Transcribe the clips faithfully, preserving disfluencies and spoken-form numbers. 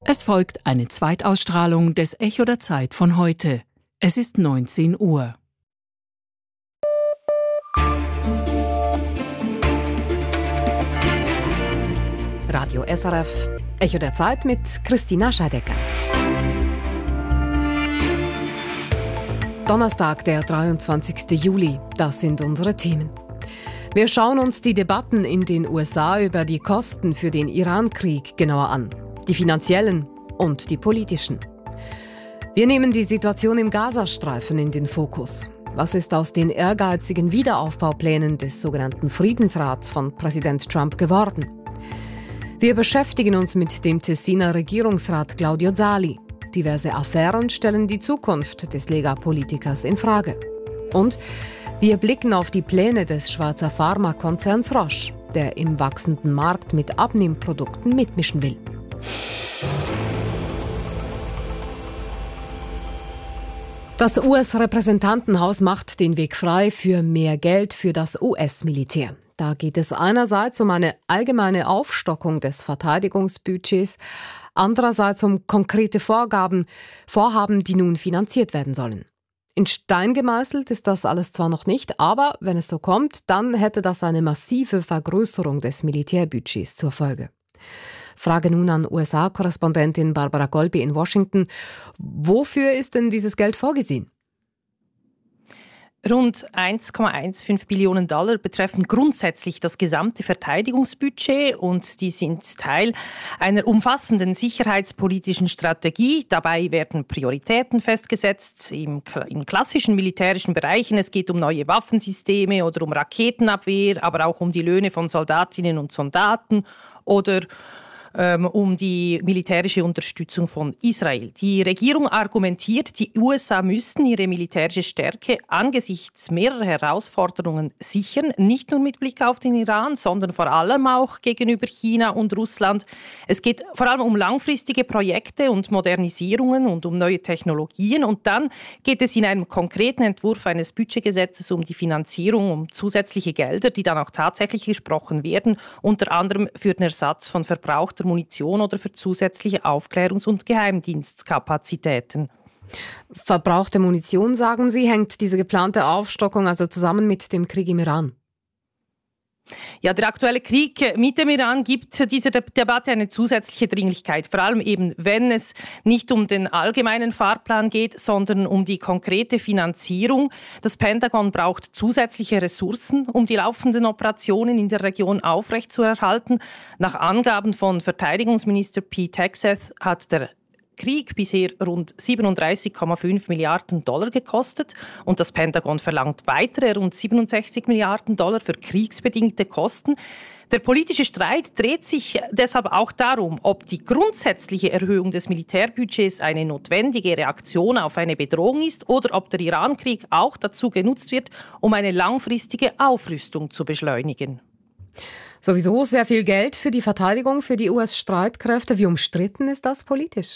Es folgt eine Zweitausstrahlung des Echo der Zeit von heute. Es ist neunzehn Uhr. Radio S R F, Echo der Zeit mit Christina Scheidecker. Donnerstag, der dreiundzwanzigsten Juli, das sind unsere Themen. Wir schauen uns die Debatten in den U S A über die Kosten für den Iran-Krieg genauer an. Die finanziellen und die politischen. Wir nehmen die Situation im Gazastreifen in den Fokus. Was ist aus den ehrgeizigen Wiederaufbauplänen des sogenannten Friedensrats von Präsident Trump geworden? Wir beschäftigen uns mit dem Tessiner Regierungsrat Claudio Zali. Diverse Affären stellen die Zukunft des Lega-Politikers in Frage. Und wir blicken auf die Pläne des Schweizer Pharmakonzerns Roche, der im wachsenden Markt mit Abnehmprodukten mitmischen will. Das U S-Repräsentantenhaus macht den Weg frei für mehr Geld für das U S-Militär. Da geht es einerseits um eine allgemeine Aufstockung des Verteidigungsbudgets, andererseits um konkrete Vorgaben, Vorhaben, die nun finanziert werden sollen. In Stein gemeißelt ist das alles zwar noch nicht, aber wenn es so kommt, dann hätte das eine massive Vergrößerung des Militärbudgets zur Folge. Frage nun an U S A-Korrespondentin Barbara Golbi in Washington. Wofür ist denn dieses Geld vorgesehen? Rund eins Komma fünfzehn Billionen Dollar betreffen grundsätzlich das gesamte Verteidigungsbudget und die sind Teil einer umfassenden sicherheitspolitischen Strategie. Dabei werden Prioritäten festgesetzt im, in klassischen militärischen Bereichen. Es geht um neue Waffensysteme oder um Raketenabwehr, aber auch um die Löhne von Soldatinnen und Soldaten oder um die militärische Unterstützung von Israel. Die Regierung argumentiert, die U S A müssten ihre militärische Stärke angesichts mehrerer Herausforderungen sichern, nicht nur mit Blick auf den Iran, sondern vor allem auch gegenüber China und Russland. Es geht vor allem um langfristige Projekte und Modernisierungen und um neue Technologien. Und dann geht es in einem konkreten Entwurf eines Budgetgesetzes um die Finanzierung, um zusätzliche Gelder, die dann auch tatsächlich gesprochen werden, unter anderem für den Ersatz von verbrauchter Munition oder für zusätzliche Aufklärungs- und Geheimdienstkapazitäten. Verbrauchte Munition, sagen Sie, hängt diese geplante Aufstockung also zusammen mit dem Krieg im Iran? Ja, der aktuelle Krieg mit dem Iran gibt dieser Debatte eine zusätzliche Dringlichkeit. Vor allem eben, wenn es nicht um den allgemeinen Fahrplan geht, sondern um die konkrete Finanzierung. Das Pentagon braucht zusätzliche Ressourcen, um die laufenden Operationen in der Region aufrechtzuerhalten. Nach Angaben von Verteidigungsminister Pete Hegseth hat der Krieg bisher rund siebenunddreißig Komma fünf Milliarden Dollar gekostet und das Pentagon verlangt weitere rund siebenundsechzig Milliarden Dollar für kriegsbedingte Kosten. Der politische Streit dreht sich deshalb auch darum, ob die grundsätzliche Erhöhung des Militärbudgets eine notwendige Reaktion auf eine Bedrohung ist oder ob der Iran-Krieg auch dazu genutzt wird, um eine langfristige Aufrüstung zu beschleunigen. Sowieso sehr viel Geld für die Verteidigung, für die U S-Streitkräfte. Wie umstritten ist das politisch?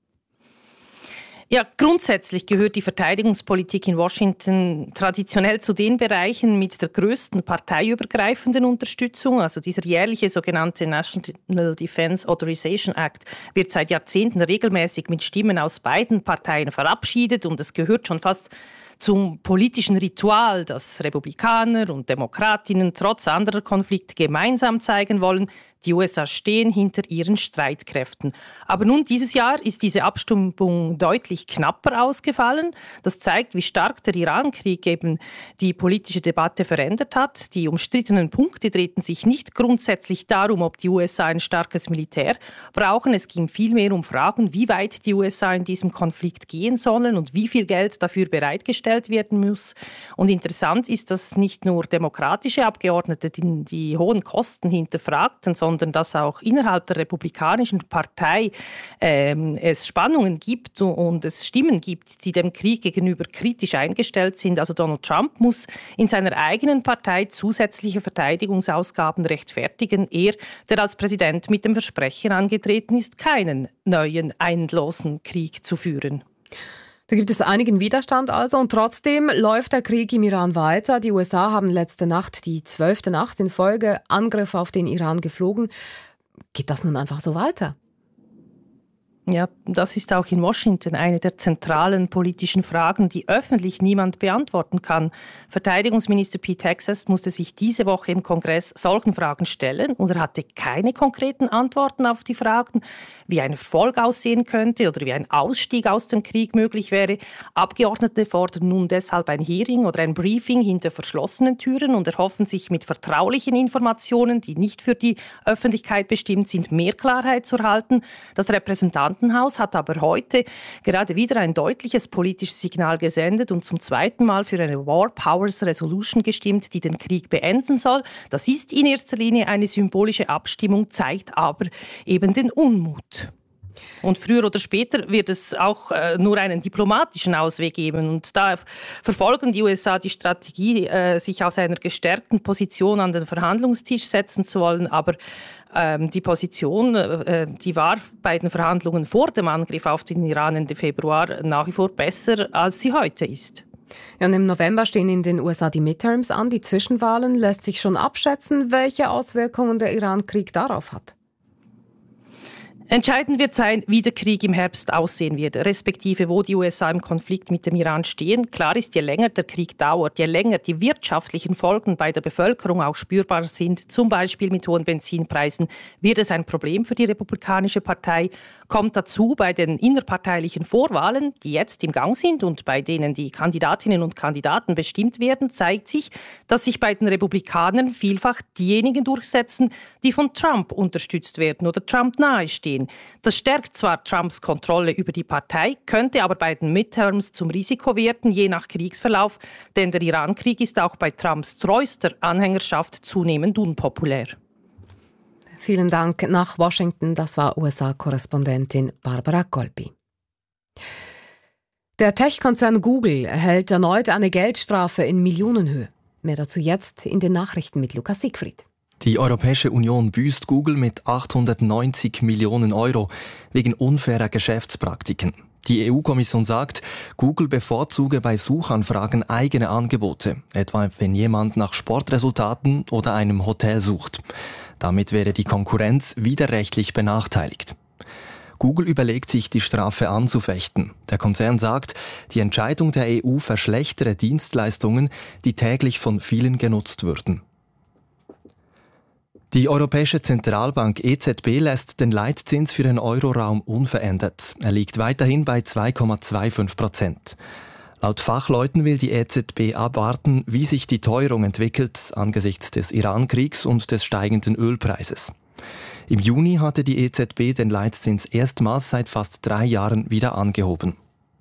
Ja, grundsätzlich gehört die Verteidigungspolitik in Washington traditionell zu den Bereichen mit der größten parteiübergreifenden Unterstützung. Also dieser jährliche sogenannte National Defense Authorization Act wird seit Jahrzehnten regelmäßig mit Stimmen aus beiden Parteien verabschiedet und es gehört schon fast zum politischen Ritual, dass Republikaner und Demokratinnen trotz anderer Konflikte gemeinsam zeigen wollen, die U S A stehen hinter ihren Streitkräften. Aber nun, dieses Jahr ist diese Abstimmung deutlich knapper ausgefallen. Das zeigt, wie stark der Iran-Krieg eben die politische Debatte verändert hat. Die umstrittenen Punkte drehten sich nicht grundsätzlich darum, ob die U S A ein starkes Militär brauchen. Es ging vielmehr um Fragen, wie weit die U S A in diesem Konflikt gehen sollen und wie viel Geld dafür bereitgestellt werden muss. Und interessant ist, dass nicht nur demokratische Abgeordnete die, die hohen Kosten hinterfragten, sondern sondern dass auch innerhalb der Republikanischen Partei ähm, es Spannungen gibt und es Stimmen gibt, die dem Krieg gegenüber kritisch eingestellt sind. Also Donald Trump muss in seiner eigenen Partei zusätzliche Verteidigungsausgaben rechtfertigen. Er, der als Präsident mit dem Versprechen angetreten ist, keinen neuen, endlosen Krieg zu führen. Da gibt es einigen Widerstand also und trotzdem läuft der Krieg im Iran weiter. Die U S A haben letzte Nacht, die zwölfte Nacht in Folge, Angriffe auf den Iran geflogen. Geht das nun einfach so weiter? Ja, das ist auch in Washington eine der zentralen politischen Fragen, die öffentlich niemand beantworten kann. Verteidigungsminister Pete Hegseth musste sich diese Woche im Kongress solchen Fragen stellen und er hatte keine konkreten Antworten auf die Fragen, wie ein Erfolg aussehen könnte oder wie ein Ausstieg aus dem Krieg möglich wäre. Abgeordnete fordern nun deshalb ein Hearing oder ein Briefing hinter verschlossenen Türen und erhoffen sich mit vertraulichen Informationen, die nicht für die Öffentlichkeit bestimmt sind, mehr Klarheit zu erhalten. Das Repräsentantenhaus hat aber heute gerade wieder ein deutliches politisches Signal gesendet und zum zweiten Mal für eine War Powers Resolution gestimmt, die den Krieg beenden soll. Das ist in erster Linie eine symbolische Abstimmung, zeigt aber eben den Unmut. Und früher oder später wird es auch äh, nur einen diplomatischen Ausweg geben. Und da verfolgen die U S A die Strategie, äh, sich aus einer gestärkten Position an den Verhandlungstisch setzen zu wollen. Aber ähm, die Position, äh, die war bei den Verhandlungen vor dem Angriff auf den Iran Ende Februar nach wie vor besser, als sie heute ist. Ja, und im November stehen in den U S A die Midterms an, die Zwischenwahlen. Lässt sich schon abschätzen, welche Auswirkungen der Iran-Krieg darauf hat? Entscheidend wird sein, wie der Krieg im Herbst aussehen wird, respektive wo die U S A im Konflikt mit dem Iran stehen. Klar ist, je länger der Krieg dauert, je länger die wirtschaftlichen Folgen bei der Bevölkerung auch spürbar sind, zum Beispiel mit hohen Benzinpreisen, wird es ein Problem für die Republikanische Partei. Kommt dazu bei den innerparteilichen Vorwahlen, die jetzt im Gang sind und bei denen die Kandidatinnen und Kandidaten bestimmt werden, zeigt sich, dass sich bei den Republikanern vielfach diejenigen durchsetzen, die von Trump unterstützt werden oder Trump nahestehen. Das stärkt zwar Trumps Kontrolle über die Partei, könnte aber bei den Midterms zum Risiko werden, je nach Kriegsverlauf, denn der Iran-Krieg ist auch bei Trumps treuester Anhängerschaft zunehmend unpopulär. Vielen Dank nach Washington. Das war U S A-Korrespondentin Barbara Colpi. Der Tech-Konzern Google erhält erneut eine Geldstrafe in Millionenhöhe. Mehr dazu jetzt in den Nachrichten mit Lukas Siegfried. Die Europäische Union büßt Google mit achthundertneunzig Millionen Euro wegen unfairer Geschäftspraktiken. Die E U-Kommission sagt, Google bevorzuge bei Suchanfragen eigene Angebote, etwa wenn jemand nach Sportresultaten oder einem Hotel sucht. Damit wäre die Konkurrenz widerrechtlich benachteiligt. Google überlegt sich, die Strafe anzufechten. Der Konzern sagt, die Entscheidung der E U verschlechtere Dienstleistungen, die täglich von vielen genutzt würden. Die Europäische Zentralbank E Z B lässt den Leitzins für den Euroraum unverändert. Er liegt weiterhin bei zwei Komma fünfundzwanzig Prozent. Laut Fachleuten will die E Z B abwarten, wie sich die Teuerung entwickelt angesichts des Iran-Kriegs und des steigenden Ölpreises. Im Juni hatte die E Z B den Leitzins erstmals seit fast drei Jahren wieder angehoben.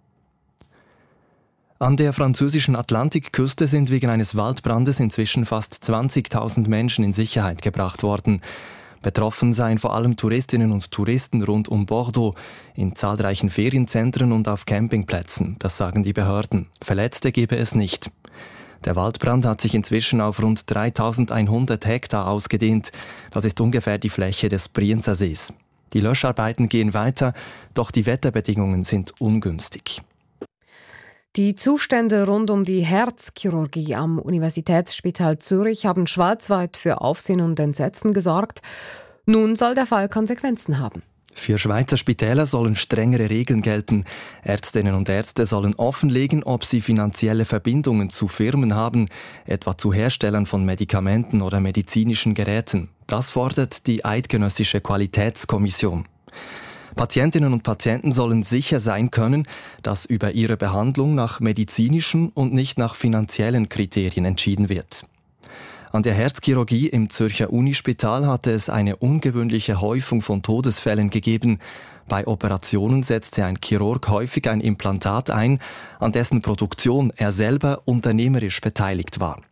An der französischen Atlantikküste sind wegen eines Waldbrandes inzwischen fast zwanzigtausend Menschen in Sicherheit gebracht worden. Betroffen seien vor allem Touristinnen und Touristen rund um Bordeaux, in zahlreichen Ferienzentren und auf Campingplätzen, das sagen die Behörden. Verletzte gebe es nicht. Der Waldbrand hat sich inzwischen auf rund dreitausendeinhundert Hektar ausgedehnt. Das ist ungefähr die Fläche des Brienzer Sees. Die Löscharbeiten gehen weiter, doch die Wetterbedingungen sind ungünstig. Die Zustände rund um die Herzchirurgie am Universitätsspital Zürich haben schweizweit für Aufsehen und Entsetzen gesorgt. Nun soll der Fall Konsequenzen haben. Für Schweizer Spitäler sollen strengere Regeln gelten. Ärztinnen und Ärzte sollen offenlegen, ob sie finanzielle Verbindungen zu Firmen haben, etwa zu Herstellern von Medikamenten oder medizinischen Geräten. Das fordert die Eidgenössische Qualitätskommission. Patientinnen und Patienten sollen sicher sein können, dass über ihre Behandlung nach medizinischen und nicht nach finanziellen Kriterien entschieden wird. An der Herzchirurgie im Zürcher Unispital hatte es eine ungewöhnliche Häufung von Todesfällen gegeben. Bei Operationen setzte ein Chirurg häufig ein Implantat ein, an dessen Produktion er selber unternehmerisch beteiligt war.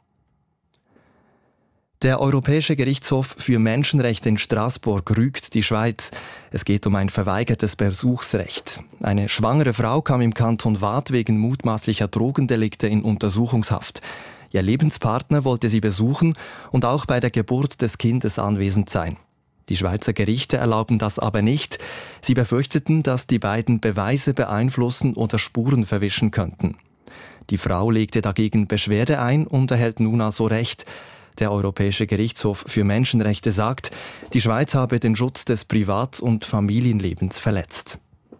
Der Europäische Gerichtshof für Menschenrechte in Straßburg rügt die Schweiz. Es geht um ein verweigertes Besuchsrecht. Eine schwangere Frau kam im Kanton Waadt wegen mutmaßlicher Drogendelikte in Untersuchungshaft. Ihr Lebenspartner wollte sie besuchen und auch bei der Geburt des Kindes anwesend sein. Die Schweizer Gerichte erlauben das aber nicht. Sie befürchteten, dass die beiden Beweise beeinflussen oder Spuren verwischen könnten. Die Frau legte dagegen Beschwerde ein und erhält nun also Recht. Der Europäische Gerichtshof für Menschenrechte sagt, die Schweiz habe den Schutz des Privat- und Familienlebens verletzt.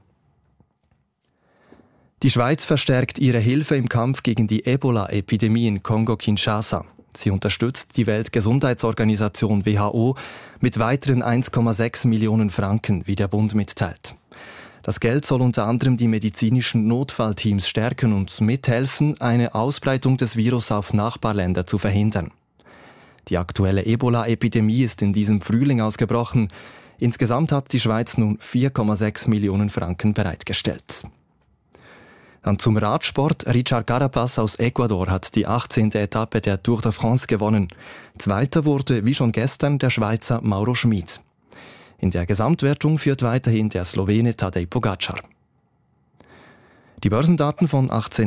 Die Schweiz verstärkt ihre Hilfe im Kampf gegen die Ebola-Epidemie in Kongo-Kinshasa. Sie unterstützt die Weltgesundheitsorganisation W H O mit weiteren eins Komma sechs Millionen Franken, wie der Bund mitteilt. Das Geld soll unter anderem die medizinischen Notfallteams stärken und mithelfen, eine Ausbreitung des Virus auf Nachbarländer zu verhindern. Die aktuelle Ebola-Epidemie ist in diesem Frühling ausgebrochen. Insgesamt hat die Schweiz nun vier Komma sechs Millionen Franken bereitgestellt. Dann zum Radsport. Richard Carapaz aus Ecuador hat die achtzehnte Etappe der Tour de France gewonnen. Zweiter wurde, wie schon gestern, der Schweizer Mauro Schmid. In der Gesamtwertung führt weiterhin der Slowene Tadej Pogacar. Die Börsendaten von achtzehn